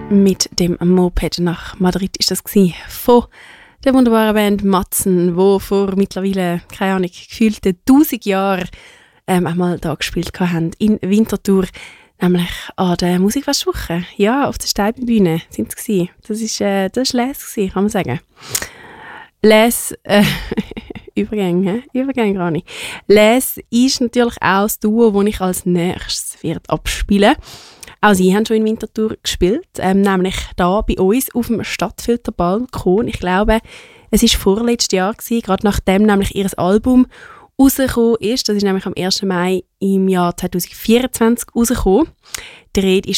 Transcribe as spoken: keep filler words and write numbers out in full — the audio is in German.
mit dem Moped nach Madrid ist das gewesen, von der wunderbaren Band Matzen, die vor mittlerweile, keine Ahnung, gefühlten tausend Jahren ähm, einmal da gespielt haben in Winterthur, nämlich an der Musikfestwoche. Ja, auf der Steinbühne sind sie gewesen. Das ist, äh, das war Les gewesen, kann man sagen. Les, äh, Übergänge, Übergänge gar nicht. Les ist natürlich auch das Duo, das ich als nächstes werde abspielen. Auch sie haben schon in Winterthur gespielt, ähm, nämlich da bei uns auf dem Stadtfilterbalkon. Ich glaube, es war vorletztes Jahr gewesen, gerade nachdem nämlich ihr Album rausgekommen ist. Das ist nämlich am ersten Mai im Jahr zwanzig vierundzwanzig rausgekommen. Die Rede ist